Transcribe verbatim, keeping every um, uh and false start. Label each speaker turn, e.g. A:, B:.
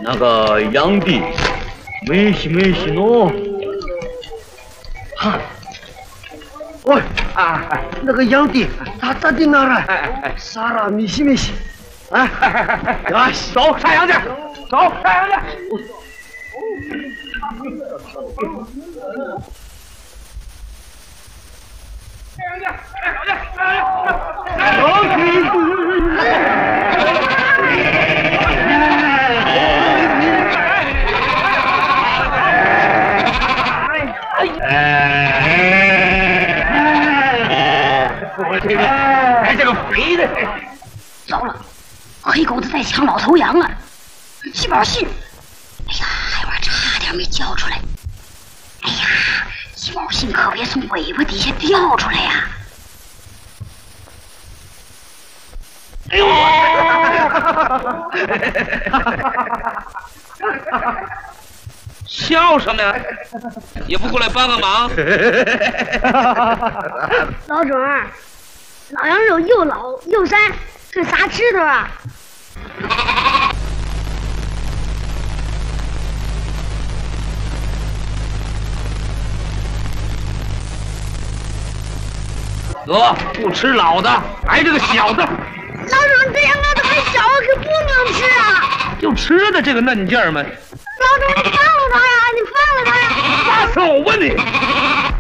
A: 那个炀帝，没事没事喏。哈，喂啊，那个炀帝他咋的那了？啥了？没事没事。啊，啊，走山羊去，走山羊去。我这个，哎，这个肥的，
B: 糟了，黑狗子在抢老头羊啊！七宝信，哎呀，海娃差点没交出来。哎呀，七宝信可别从尾巴底下掉出来呀！
A: 哎呦！笑什么呀？也不过来帮个忙。
C: 老种儿，老羊肉又老又膻，这啥吃头啊？
A: 得，不吃老的，挨这个小的。
C: 老种，这羊羔子还小，可不能吃啊！
A: 就吃的这个嫩劲儿嘛。
C: 老种，你放了他呀！你放了他呀！
A: 撒手吧你！